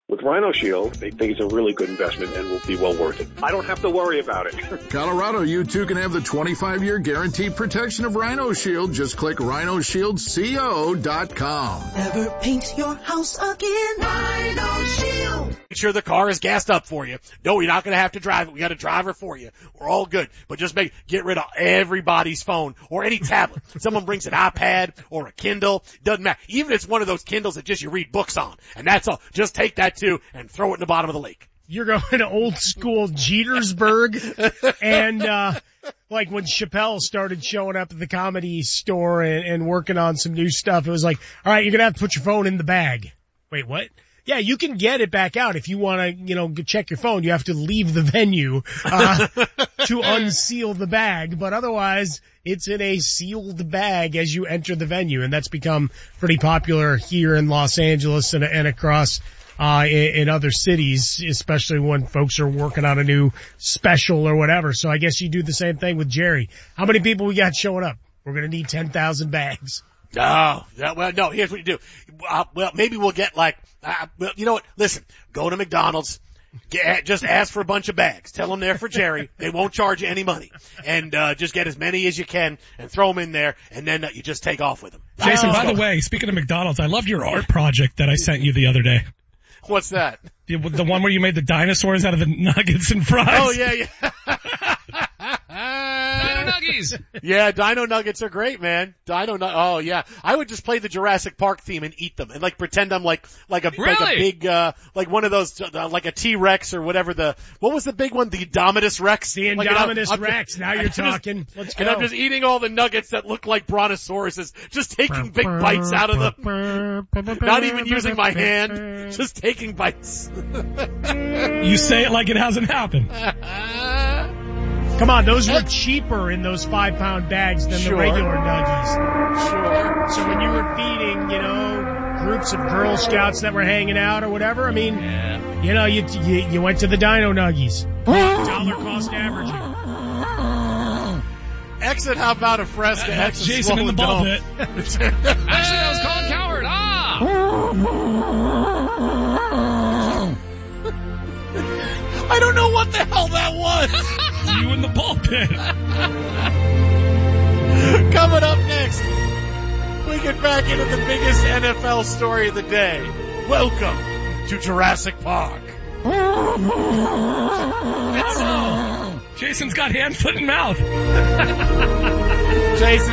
With Rhino Shield, they think it's a really good investment and will be well worth it. I don't have to worry about it. Colorado, you too can have the 25-year guaranteed protection of Rhino Shield. Just click rhinoshieldco.com. Never paint your house again. Rhino Shield. Make sure the car is gassed up for you. No, you're not going to have to drive it. We got a driver for you. We're all good. But just get rid of everybody's phone or any tablet. Someone brings an iPad or a Kindle. Doesn't matter. Even if it's one of those Kindles that just you read books on. And that's all. Just take that too and throw it in the bottom of the lake. You're going to old school Jetersburg and, like when Chappelle started showing up at the Comedy Store and working on some new stuff, it was like, all right, you're going to have to put your phone in the bag. Wait, what? Yeah, you can get it back out if you want to, check your phone. You have to leave the venue, to unseal the bag, but otherwise it's in a sealed bag as you enter the venue. And that's become pretty popular here in Los Angeles and across, in other cities, especially when folks are working on a new special or whatever. So I guess you do the same thing with Jerry. How many people we got showing up? We're going to need 10,000 bags. Oh, no, here's what you do. Maybe we'll get you know what? Listen, go to McDonald's. Just ask for a bunch of bags. Tell them they're for Jerry. They won't charge you any money. And, just get as many as you can and throw them in there and then you just take off with them. Jason, by the way, speaking of McDonald's, I loved your art project that I sent you the other day. What's that? The one where you made the dinosaurs out of the nuggets and fries. Oh, yeah. Dino Nuggies. Yeah, Dino Nuggets are great, man. Oh, yeah. I would just play the Jurassic Park theme and eat them and pretend I'm like a big, one of those, like a T-Rex or whatever what was the big one? The Indominus Rex? The Indominus Rex. Now you're talking. Let's go. And I'm just eating all the nuggets that look like brontosauruses, just taking big bites out of them. Not even using my hand, just taking bites. You say it like it hasn't happened. Come on, those were cheaper in those 5-pound bags than the regular Nuggies. Sure. So when you were feeding, groups of Girl Scouts that were hanging out or whatever, I mean, you went to the Dino Nuggies. $1 cost averaging. Exit, how about a Fresca? Exit Jason in the ball pit. Actually, that was Colin Cowherd. I don't know what the hell that was. You in the ball pit. Coming up next, we get back into the biggest NFL story of the day. Welcome to Jurassic Park. Jason's got hand, foot, and mouth. Jason.